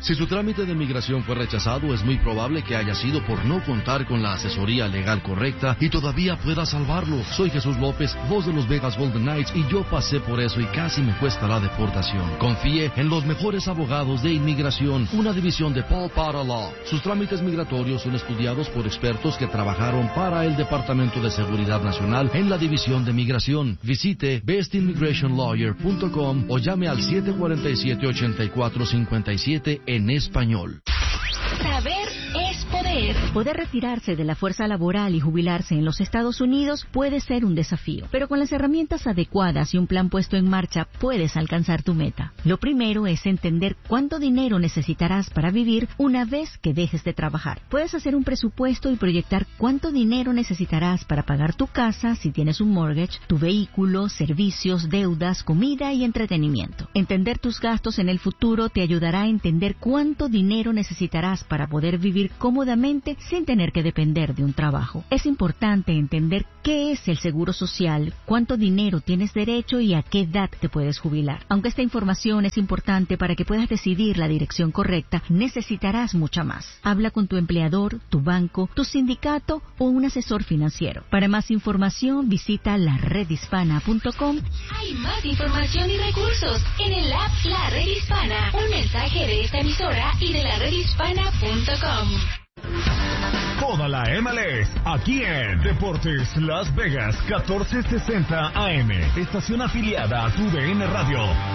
Si su trámite de migración fue rechazado, es muy probable que haya sido por no contar con la asesoría legal correcta y todavía pueda salvarlo. Soy Jesús López, voz de los Vegas Golden Knights, y yo pasé por eso y casi me cuesta la deportación. Confíe en los mejores abogados de inmigración, una división de Paul Potter Law. Sus trámites migratorios son estudiados por expertos que trabajaron para el Departamento de Seguridad Nacional en la división de migración. Visite best immigration lawyer punto com o llame al siete cuatro siete, ocho cuatro cinco siete en español. Saber es poder. Poder retirarse de la fuerza laboral y jubilarse en los Estados Unidos puede ser un desafío, pero con las herramientas adecuadas y un plan puesto en marcha puedes alcanzar tu meta. Lo primero es entender cuánto dinero necesitarás para vivir una vez que dejes de trabajar. Puedes hacer un presupuesto y proyectar cuánto dinero necesitarás para pagar tu casa si tienes un mortgage, tu vehículo, servicios, deudas, comida y entretenimiento. Entender tus gastos en el futuro te ayudará a entender cuánto dinero necesitarás para poder vivir cómodamente sin tener que depender de un trabajo. Es importante entender qué es el seguro social, cuánto dinero tienes derecho y a qué edad te puedes jubilar. Aunque esta información es importante para que puedas decidir la dirección correcta, necesitarás mucha más. Habla con tu empleador, tu banco, tu sindicato o un asesor financiero. Para más información, visita la red hispana punto com. Hay más información y recursos en el app La Red Hispana. Un mensaje de esta emisora y de la red hispana punto com. Toda la M L S aquí en Deportes Las Vegas catorce sesenta A M, estación afiliada a tu D N Radio.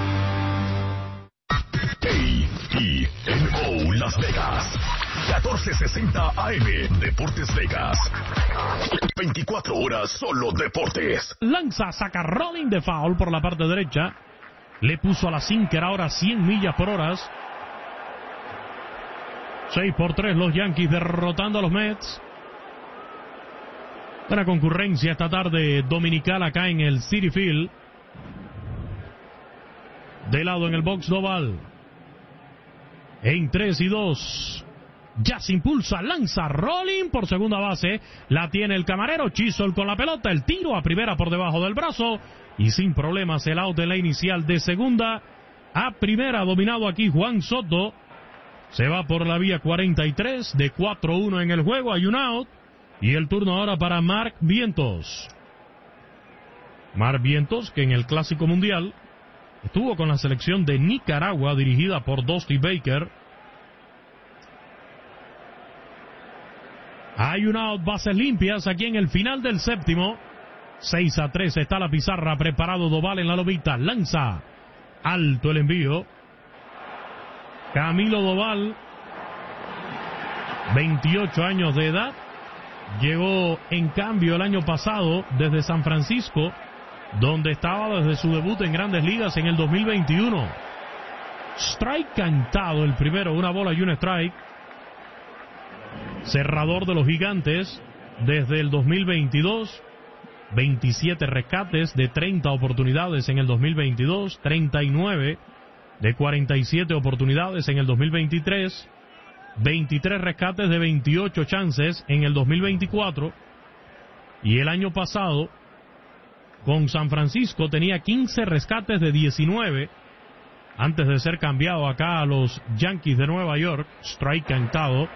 A I N O Las Vegas catorce sesenta A M, Deportes Vegas. veinticuatro horas solo deportes. Lanza, saca rolling de foul por la parte derecha. Le puso a la sinker ahora cien millas por hora. seis por tres los Yankees derrotando a los Mets. Buena concurrencia esta tarde dominical acá en el Citi Field. De lado en el box Doval. En tres y dos. Ya se impulsa, lanza, rolling por segunda base. La tiene el camarero, Chisholm con la pelota. El tiro a primera por debajo del brazo. Y sin problemas el out de la inicial de segunda a primera. Dominado aquí Juan Soto. Se va por la vía cuarenta y tres, de cuatro uno en el juego, hay un out. Y el turno ahora para Mark Vientos. Mark Vientos, que en el Clásico Mundial estuvo con la selección de Nicaragua, dirigida por Dusty Baker. Hay un out, bases limpias aquí en el final del séptimo. seis a tres está la pizarra, preparado Doval en la lomita, lanza. Alto el envío. Camilo Doval, veintiocho años de edad, llegó en cambio el año pasado desde San Francisco, donde estaba desde su debut en Grandes Ligas en el dos mil veintiuno. Strike cantado el primero, una bola y un strike. Cerrador de los Gigantes desde el dos mil veintidós, veintisiete rescates de treinta oportunidades en el dos mil veintidós, treinta y nueve de cuarenta y siete oportunidades en el dos mil veintitrés, veintitrés rescates de veintiocho chances en el dos mil veinticuatro, y el año pasado con San Francisco tenía quince rescates de diecinueve antes de ser cambiado acá a los Yankees de Nueva York. Strike cantado.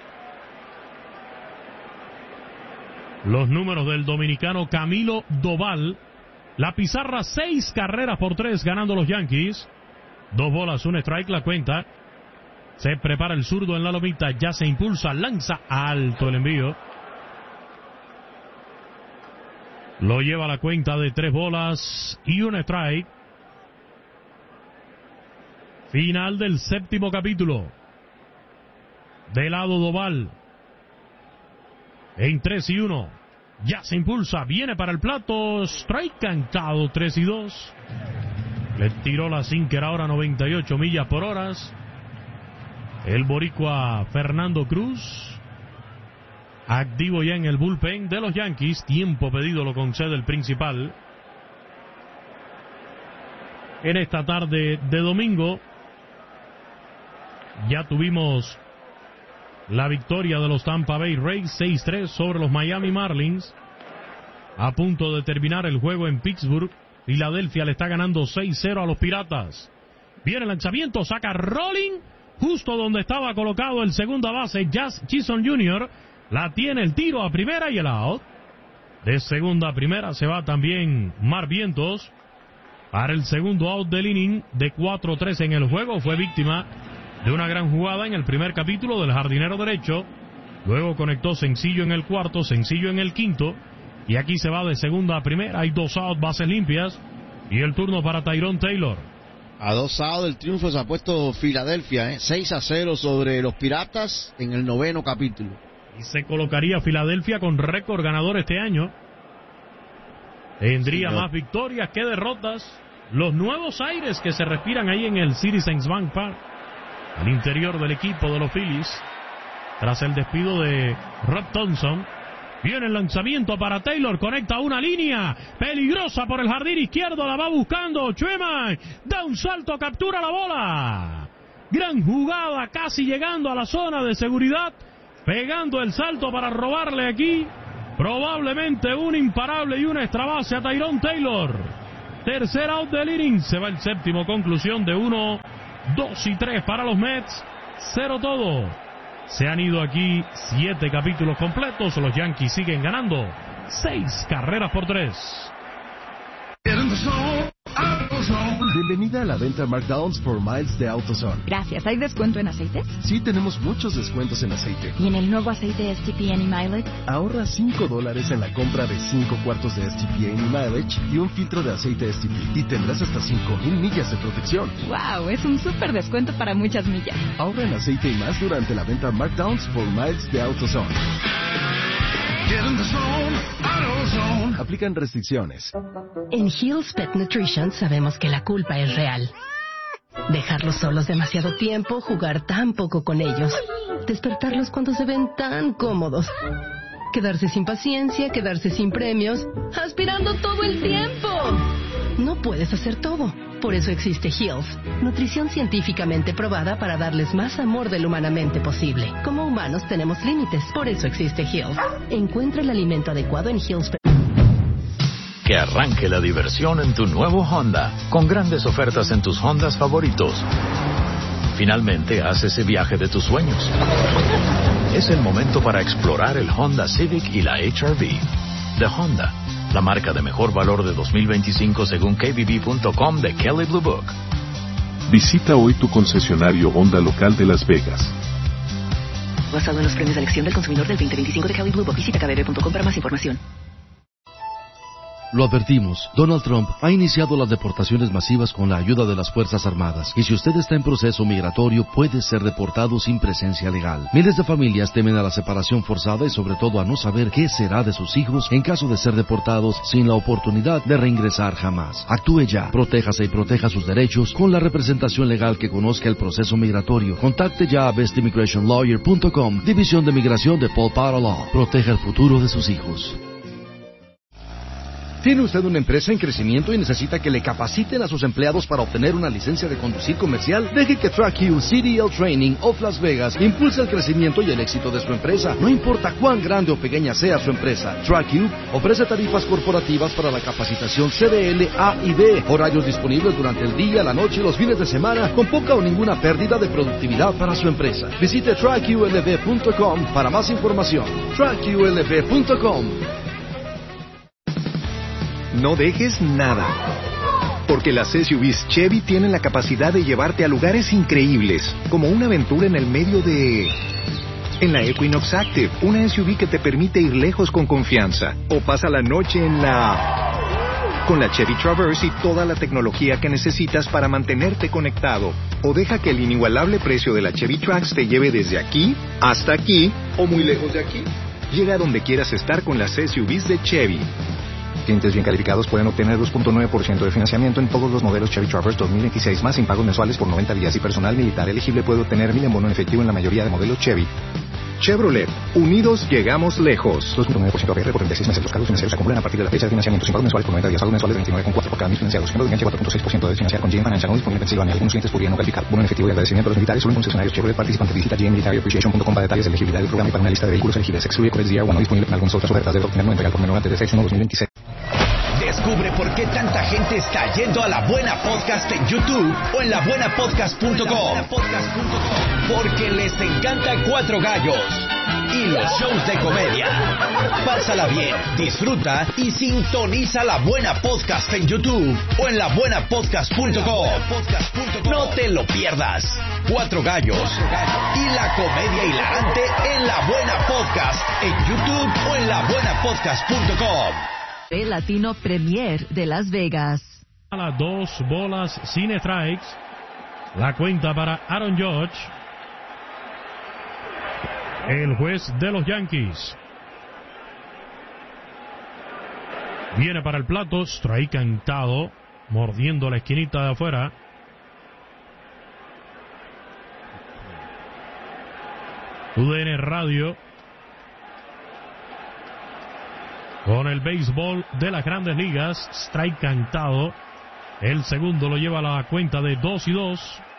Los números del dominicano Camilo Doval. La pizarra, seis carreras por tres ganando los Yankees. Dos bolas, un strike la cuenta. Se prepara el zurdo en la lomita, ya se impulsa, lanza alto el envío. Lo lleva a la cuenta de tres bolas y un strike. Final del séptimo capítulo. De lado Doval. En tres y uno. Ya se impulsa, viene para el plato. Strike cantado, tres y dos. Le tiró la sinker ahora noventa y ocho millas por hora. El boricua Fernando Cruz, activo ya en el bullpen de los Yankees. Tiempo pedido lo concede el principal. En esta tarde de domingo ya tuvimos la victoria de los Tampa Bay Rays seis tres sobre los Miami Marlins. A punto de terminar el juego en Pittsburgh, Filadelfia le está ganando seis cero a los Piratas. Viene el lanzamiento, saca rolling justo donde estaba colocado el segunda base, Jazz Chisholm junior La tiene, el tiro a primera y el out. De segunda a primera se va también Mar Vientos para el segundo out del inning de cuatro tres en el juego. Fue víctima de una gran jugada en el primer capítulo del jardinero derecho. Luego conectó sencillo en el cuarto, sencillo en el quinto. Y aquí se va de segunda a primera. Hay dos outs, bases limpias. Y el turno para Tyrone Taylor. A dos outs del triunfo se ha puesto Filadelfia, ¿eh? seis a cero sobre los Piratas en el noveno capítulo. Y se colocaría Filadelfia con récord ganador este año. Tendría sí, más victorias que derrotas. Los nuevos aires que se respiran ahí en el Citizens Bank Park, al interior del equipo de los Phillies, tras el despido de Rob Thompson. Viene el lanzamiento para Taylor, conecta una línea peligrosa por el jardín izquierdo, la va buscando Chapman, da un salto, captura la bola. Gran jugada, casi llegando a la zona de seguridad, pegando el salto para robarle aquí probablemente un imparable y una extra base a Tyrone Taylor. Tercer out del inning, se va el séptimo, conclusión de uno, dos y tres para los Mets, cero todo. Se han ido aquí siete capítulos completos, los Yankees siguen ganando seis carreras por tres. Bienvenida a la venta Markdowns por Miles de AutoZone. Gracias. ¿Hay descuento en aceites? Sí, tenemos muchos descuentos en aceite. ¿Y en el nuevo aceite S T P Any Mileage? Ahorra cinco dólares en la compra de cinco cuartos de S T P Any Mileage y un filtro de aceite S T P. Y tendrás hasta cinco mil millas de protección. ¡Wow! Es un súper descuento para muchas millas. Ahorra en aceite y más durante la venta Markdowns por Miles de AutoZone. Aplican restricciones. En Hill's Pet Nutrition sabemos que la culpa es real. Dejarlos solos demasiado tiempo, jugar tan poco con ellos, despertarlos cuando se ven tan cómodos, quedarse sin paciencia, quedarse sin premios, aspirando todo el tiempo. No puedes hacer todo. Por eso existe Hill's, nutrición científicamente probada para darles más amor del humanamente posible. Como humanos tenemos límites, por eso existe Hill's. Encuentra el alimento adecuado en Hill's. Que arranque la diversión en tu nuevo Honda, con grandes ofertas en tus Hondas favoritos. Finalmente haz ese viaje de tus sueños. Es el momento para explorar el Honda Civic y la H R V. De Honda, la marca de mejor valor de dos mil veinticinco según K B B punto com de Kelley Blue Book. Visita hoy tu concesionario Honda local de Las Vegas. Basado en los premios de elección del consumidor del veinte veinticinco de Kelley Blue Book. Visita K B B punto com para más información. Lo advertimos, Donald Trump ha iniciado las deportaciones masivas con la ayuda de las Fuerzas Armadas, y si usted está en proceso migratorio puede ser deportado sin presencia legal. Miles de familias temen a la separación forzada y sobre todo a no saber qué será de sus hijos en caso de ser deportados sin la oportunidad de reingresar jamás. Actúe ya, protéjase y proteja sus derechos con la representación legal que conozca el proceso migratorio. Contacte ya a best immigration lawyer punto com, División de Migración de Paul Potter Law. Proteja el futuro de sus hijos. ¿Tiene usted una empresa en crecimiento y necesita que le capaciten a sus empleados para obtener una licencia de conducir comercial? Deje que TrackU C D L Training of Las Vegas impulse el crecimiento y el éxito de su empresa. No importa cuán grande o pequeña sea su empresa, TrackU ofrece tarifas corporativas para la capacitación C D L, A y B, horarios disponibles durante el día, la noche y los fines de semana, con poca o ninguna pérdida de productividad para su empresa. Visite track U L V punto com para más información. track U L V punto com. No dejes nada, porque las S U Vs Chevy tienen la capacidad de llevarte a lugares increíbles, como una aventura en el medio de... En la Equinox Active, una S U V que te permite ir lejos con confianza, o pasa la noche en la... Con la Chevy Traverse y toda la tecnología que necesitas para mantenerte conectado, o deja que el inigualable precio de la Chevy Trax te lleve desde aquí hasta aquí, o muy lejos de aquí. Llega a donde quieras estar con las S U Vs de Chevy. Clientes bien calificados pueden obtener dos punto nueve por ciento de financiamiento en todos los modelos Chevy Traverse dos mil veintiséis más sin pagos mensuales por noventa días, y personal militar elegible puede obtener mil en bono en efectivo en la mayoría de modelos Chevy. Chevrolet, unidos llegamos lejos. dos punto nueve por ciento A P R por treinta y seis meses. Los cargos financieros se acumulan a partir de la fecha de financiamiento sin pagos mensuales por noventa días, pagos mensuales de veintinueve coma cuatro por cada mil financiados. Ejemplo de enganche cuatro punto seis por ciento de financiar con G M Financial, no disponible en Pensilvania. Algunos clientes podrían no calificar. Bono en efectivo y agradecimiento a los militares solo en concesionarios Chevrolet participantes. Visita G M Military Appreciation punto com para detalles de elegibilidad del programa y para una lista de vehículos elegibles. Excluye Corex D R uno, no disponible en algunas otras ofertas. Debe obtener no entregar por menor antes de fecha uno de dos mil veintiséis. Descubre por qué tanta gente está yendo a La Buena Podcast en YouTube o en la buena podcast punto com. Porque les encanta Cuatro Gallos y los shows de comedia. Pásala bien, disfruta y sintoniza La Buena Podcast en YouTube o en la buena podcast punto com. No te lo pierdas. Cuatro Gallos y la comedia hilarante en La Buena Podcast en YouTube o en la buena podcast punto com. El Latino Premier de Las Vegas. A las dos bolas sin strikes. La cuenta para Aaron Judge. El juez de los Yankees. Viene para el plato. Strike cantado. Mordiendo la esquinita de afuera. U D N Radio. Con el béisbol de las Grandes Ligas. Strike cantado. El segundo lo lleva a la cuenta de dos y dos.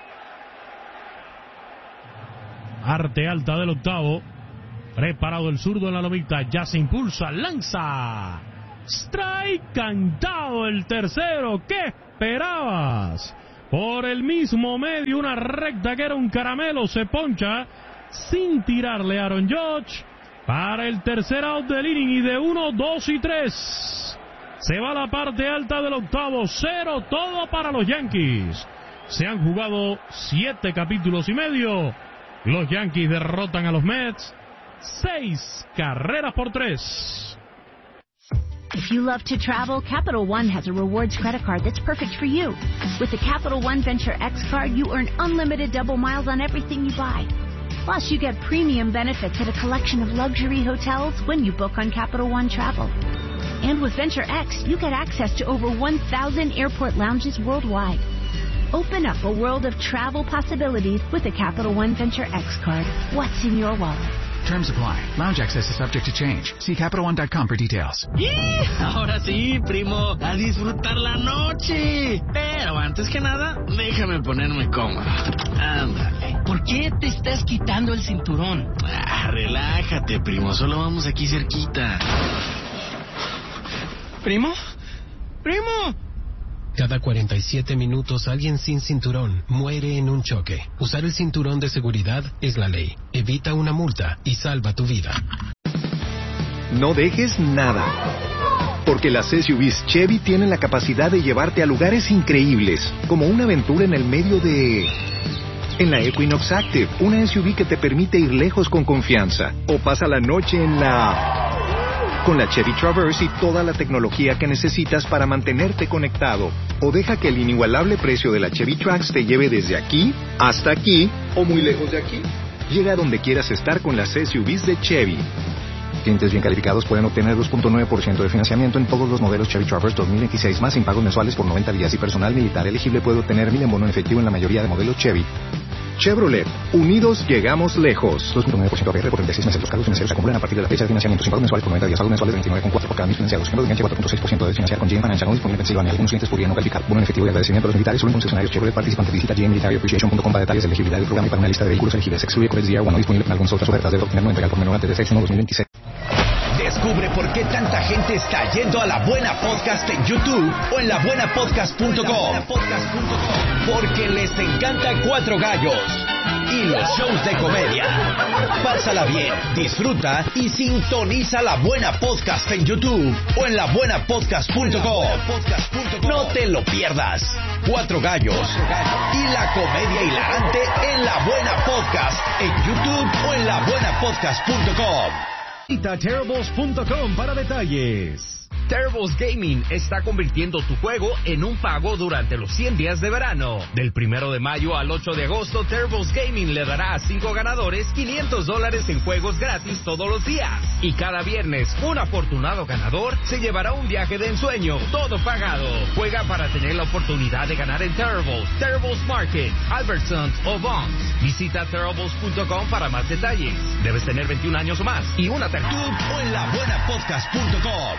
Arte alta del octavo. Preparado el zurdo en la lomita. Ya se impulsa. Lanza. Strike cantado el tercero. ¿Qué esperabas? Por el mismo medio. Una recta que era un caramelo. Se poncha sin tirarle a Aaron Judge. Para el tercer out del inning y de uno, dos y tres. Se va a la parte alta del octavo. Cero todo para los Yankees. Se han jugado siete capítulos y medio. Los Yankees derrotan a los Mets. Seis carreras por tres. If you love to travel, Capital One has a rewards credit card that's perfect for you. With the Capital One Venture X card, you earn unlimited double miles on everything you buy. Plus, you get premium benefits at a collection of luxury hotels when you book on Capital One Travel. And with Venture X, you get access to over one thousand airport lounges worldwide. Open up a world of travel possibilities with a Capital One Venture X card. What's in your wallet? Terms apply. Lounge access is subject to change. See Capital One dot com for details. Ahora sí, primo, a disfrutar la noche. Pero antes que nada, déjame ponerme cómodo. Ándale. ¿Por qué te estás quitando el cinturón? Ah, relájate, primo. Solo vamos aquí cerquita. ¿Primo? ¿Primo? Cada cuarenta y siete minutos alguien sin cinturón muere en un choque. Usar el cinturón de seguridad es la ley. Evita una multa y salva tu vida. No dejes nada. Porque las S U Vs Chevy tienen la capacidad de llevarte a lugares increíbles, como una aventura en el medio de... En la Equinox Active, una S U V que te permite ir lejos con confianza. O pasa la noche en la... Con la Chevy Traverse y toda la tecnología que necesitas para mantenerte conectado. O deja que el inigualable precio de la Chevy Trax te lleve desde aquí hasta aquí o muy lejos de aquí. Llega a donde quieras estar con las S U Vs de Chevy. Clientes bien calificados pueden obtener dos punto nueve por ciento de financiamiento en todos los modelos Chevy Traverse dos mil veintiséis más sin pagos mensuales por noventa días y personal militar elegible puede obtener mil en bono en efectivo en la mayoría de modelos Chevy. Chevrolet, unidos llegamos lejos. dos punto nueve por ciento A P R por treinta y seis meses. Los cargos financieros se acumulan a partir de la fecha de financiamiento sin pagos mensuales por noventa días. Pagos mensuales de veintinueve coma cuatro por cada mil financiados. Ejemplo de enganche cuatro punto seis por ciento de financiar con G M Financial. No disponible en Pensilvania. Algunos clientes podrían no calificar. Bono en efectivo y agradecimiento a los militares solo en concesionarios Chevrolet participantes. Visita G M Military Appreciation punto com para detalles de elegibilidad del programa y para una lista de vehículos elegibles. Excluye Corex D R uno. No disponible en algunas otras ofertas. Debe obtenerlo en por menor antes de seis uno dos mil veintiséis. Descubre por qué tanta gente está yendo a La Buena Podcast en YouTube o en la buena podcast punto com. Porque les encanta Cuatro Gallos y los shows de comedia. Pásala bien, disfruta y sintoniza La Buena Podcast en YouTube o en la buena podcast punto com. No te lo pierdas. Cuatro Gallos y la comedia hilarante en La Buena Podcast en YouTube o en la buena podcast punto com. Visita Terribles punto com para detalles. Terribles Gaming está convirtiendo tu juego en un pago durante los cien días de verano. Del primero de mayo al ocho de agosto, Terribles Gaming le dará a cinco ganadores quinientos dólares en juegos gratis todos los días. Y cada viernes, un afortunado ganador se llevará un viaje de ensueño, todo pagado. Juega para tener la oportunidad de ganar en Terribles, Terribles Market, Albertsons o Vons. Visita Terribles punto com para más detalles. Debes tener veintiún años o más y una tarjeta. O en la buena podcast punto com.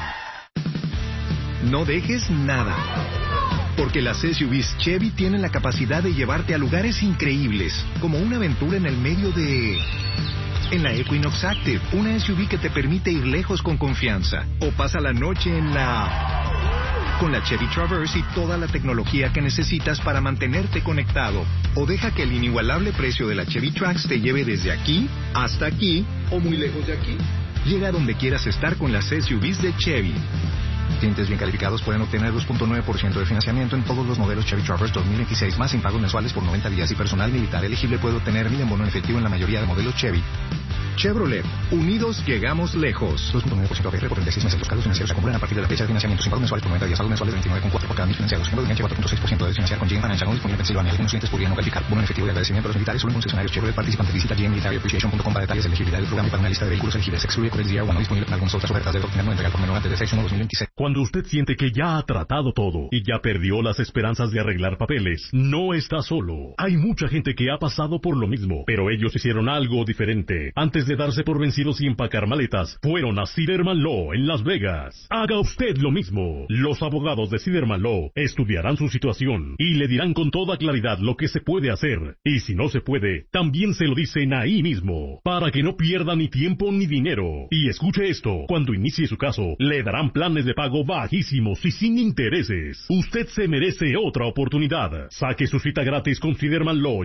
No dejes nada. Porque las S U Vs Chevy tienen la capacidad de llevarte a lugares increíbles, como una aventura en el medio de... En la Equinox Active, una S U V que te permite ir lejos con confianza. O pasa la noche en la... con la Chevy Traverse y toda la tecnología que necesitas para mantenerte conectado. O deja que el inigualable precio de la Chevy Trax te lleve desde aquí hasta aquí o muy lejos de aquí. Llega a donde quieras estar con las S U Vs de Chevy. Clientes bien calificados pueden obtener dos punto nueve por ciento de financiamiento en todos los modelos Chevy Traverse dos mil veintiséis más sin pagos mensuales por noventa días y personal militar elegible puede obtener mil en bono en efectivo en la mayoría de modelos Chevy. Chevrolet, unidos llegamos lejos. dos punto nueve por ciento A P R por treinta y seis meses. Los cargos financieros se acumulan a partir de la fecha de financiamiento sin pagos mensuales por noventa días. Pagos mensuales de veintinueve coma cuatro por cada mil financiados. Ejemplo de enganche cuatro punto seis por ciento de financiar con G M Financial. No disponible en Pensilvania. Algunos clientes podrían no calificar. Bono en efectivo y agradecimiento a los militares solo en concesionarios Chevrolet participantes. Visita G M Military Appreciation punto com para detalles de elegibilidad del programa y para una lista de vehículos elegibles. Excluye Corex D R uno. No disponible en algunas otras ofertas. Debe obtener no entregar por menor antes de seis uno dos mil veintiséis. Cuando usted siente que ya ha tratado todo y ya perdió las esperanzas de arreglar papeles, no está solo. Hay mucha gente que ha pasado por lo mismo, pero ellos hicieron algo diferente. Antes de darse por vencidos y empacar maletas, fueron a Siderman Law en Las Vegas. Haga usted lo mismo. Los abogados de Siderman Law estudiarán su situación y le dirán con toda claridad lo que se puede hacer. Y si no se puede, también se lo dicen ahí mismo, para que no pierda ni tiempo ni dinero. Y escuche esto, cuando inicie su caso, le darán planes de pago bajísimos y sin intereses. Usted se merece otra oportunidad. Saque su cita gratis con Siderman Law